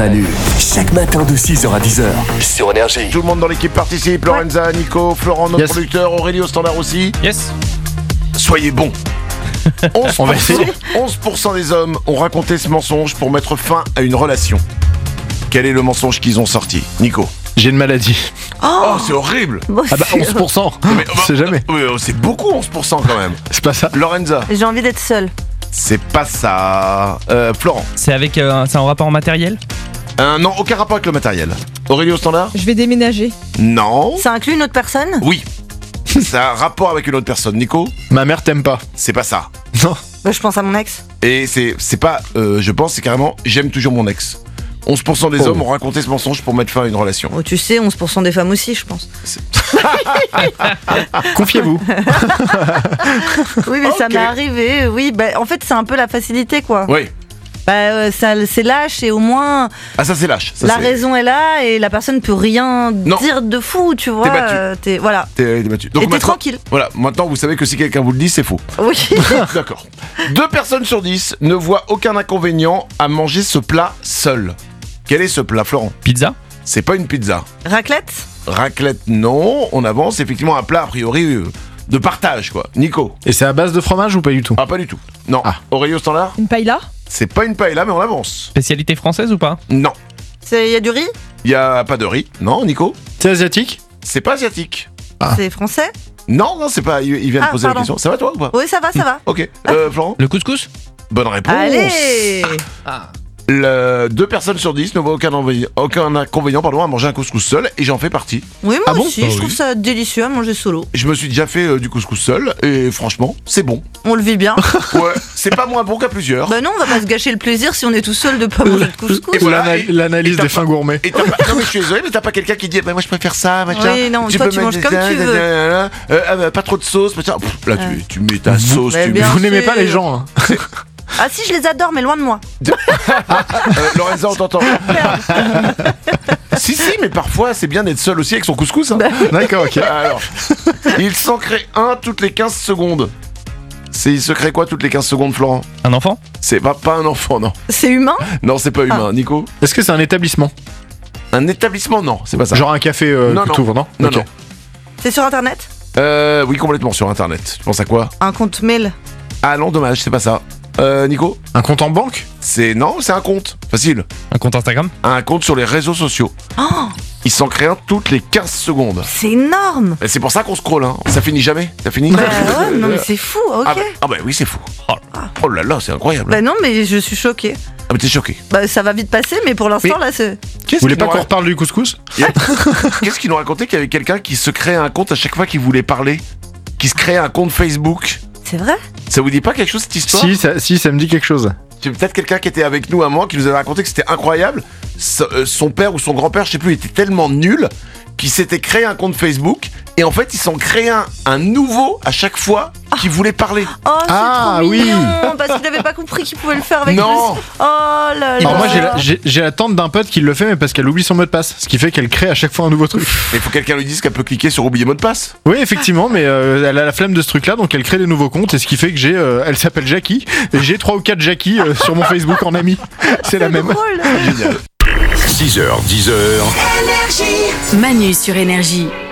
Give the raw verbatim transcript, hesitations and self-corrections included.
Manu. Chaque matin de six heures à dix heures sur Énergie. Tout le monde dans l'équipe participe. Lorenza, Nico, Florent, notre Yes. producteur, Aurélie au standard aussi. Yes. Soyez bons. onze pour cent, On va essayer. onze pour cent des hommes ont raconté ce mensonge pour mettre fin à une relation. Quel est le mensonge qu'ils ont sorti, Nico? J'ai une maladie. Oh, c'est horrible. Bon, Ah bah c'est- onze pour cent. Mais, On sait jamais. Oui, c'est beaucoup onze pour cent quand même. C'est pas ça. Lorenza, J'ai envie d'être seule. c'est pas ça. Euh, Florent, C'est avec euh, c'est en rapport matériel. euh, non, aucun rapport avec le matériel. Aurélie au standard? Je vais déménager. Non. Ça inclut une autre personne? Oui. C'est un rapport avec une autre personne. Nico, Ma mère t'aime pas. c'est pas ça. Non. Bah, je pense à mon ex. Et c'est c'est pas, euh, je pense, c'est carrément j'aime toujours mon ex. onze pour cent des Oh. hommes ont raconté ce mensonge pour mettre fin à une relation. Oh, tu sais, onze pour cent des femmes aussi, je pense. Confiez-vous. Oui, mais ça Ok. m'est arrivé. Oui, bah, en fait, c'est un peu la facilité, quoi. Oui. Bah, euh, ça, c'est lâche et au moins Ah, ça c'est lâche. Ça, la c'est- raison est là et la personne peut rien Non. dire de fou, tu vois. battu. euh, t'es- voilà. T'es t'es battu. Donc Et t'es maintenant- tranquille. Voilà, maintenant vous savez que si quelqu'un vous le dit, c'est faux. Oui. D'accord. Deux personnes sur dix ne voient aucun inconvénient à manger ce plat seul. Quel est ce plat, Florent? Pizza. C'est pas une pizza. Raclette? Raclette, non. On avance effectivement un plat a priori euh, de partage, quoi. Nico? Et c'est à base de fromage ou pas du tout? Ah, pas du tout. Non. Ah. Aurélie au standard? Une paella? C'est pas une paella, mais on avance. Spécialité française ou pas? Non. Il y a du riz? Il y a pas de riz. Non, Nico? C'est asiatique? C'est pas asiatique. Ah. C'est français? Non, non, c'est pas. Il il vient de Ah, poser la pardon. question. Ça va toi ou pas? Oui, ça va, ça va. Ok. Euh, Florent? Le couscous. Bonne réponse. Allez! Le- deux personnes sur dix ne voient aucun, envi- aucun inconvénient pardon, à manger un couscous seul, et j'en fais partie. Oui, moi Ah bon aussi, Bah je oui. trouve ça délicieux à manger solo. Je me suis déjà fait euh, du couscous seul, et franchement, c'est bon. On le vit bien. Ouais, c'est pas moins bon qu'à plusieurs. Bah non, on va pas se gâcher le plaisir si on est tout seul de pas manger de couscous. Et voilà, L'ana- et- L'analyse et t'as des pas- fins gourmets. Et t'as pas, non mais je suis désolé, mais t'as pas quelqu'un qui dit bah moi je préfère ça, machin. Oui, non, toi, peux tu mettre manges des- comme tu veux. euh, ah, bah, pas trop de sauce, machin. Pff, là tu, tu mets ta sauce, Mais tu bien mets. Vous n'aimez sûr. pas les gens, hein. Ah si, je les adore, mais loin de moi. Euh, Lorenza, on t'entend. Si, si, mais parfois c'est bien d'être seul aussi avec son couscous. Hein. D'accord, ok. Alors, il s'en crée un toutes les quinze secondes. C'est, il se crée quoi toutes les quinze secondes, Florent? Un enfant. C'est pas, pas un enfant, non. C'est humain? Non, c'est pas humain. Nico? Est-ce que c'est un établissement? Un établissement? Non, c'est pas ça. Genre un café euh, Non, que non. t'ouvres, non? Non, Ok. non. C'est sur internet? Euh, oui, complètement sur internet. Tu penses à quoi? Un compte mail? Ah non, dommage, c'est pas ça. Euh, Nico? Un compte en banque? C'est, non, c'est un compte. Facile. Un compte Instagram. Un compte sur les réseaux sociaux. Oh, Il s'en crée un toutes les quinze secondes. c'est énorme! Et c'est pour ça qu'on scrolle, hein. Ça finit jamais. Ça finit. Bah ouais, non mais c'est fou, ok. Ah bah, ah bah oui, c'est fou. Oh, oh là là, c'est incroyable. Bah non, mais je suis choquée. Ah mais t'es choqué. Bah ça va vite passer, mais pour l'instant là c'est... Qu'est-ce Vous voulez qu'ils pas nous qu'on ra- reparle du couscous? Qu'est-ce qu'ils nous racontaient qu'il y avait quelqu'un qui se créait un compte à chaque fois qu'il voulait parler? Qui se créait un compte Facebook? C'est vrai? Ça vous dit pas quelque chose cette histoire? Si ça, si, ça me dit quelque chose. C'est peut-être quelqu'un qui était avec nous à un moment qui nous avait raconté que c'était incroyable. So- euh, son père ou son grand-père, je sais plus, était tellement nul qu'il s'était créé un compte Facebook et en fait il s'en créait un, un nouveau à chaque fois qu'il voulait parler. Oh c'est Ah, trop oui. mignon! Parce qu'il avait pas compris qu'il pouvait le faire avec Non. le... Oh là là! Alors moi j'ai la, j'ai, j'ai la tante d'un pote qui le fait mais parce qu'elle oublie son mot de passe, ce qui fait qu'elle crée à chaque fois un nouveau truc. Mais il faut que quelqu'un lui dise qu'elle peut cliquer sur oublier mot de passe. Oui effectivement mais euh, elle a la flemme de ce truc là donc elle crée des nouveaux comptes et ce qui fait que j'ai, euh, elle s'appelle Jackie et j'ai trois ou quatre Jackie euh, sur mon Facebook en ami. C'est la même. Drôle. Génial. six heures, dix heures. Manu sur Énergie.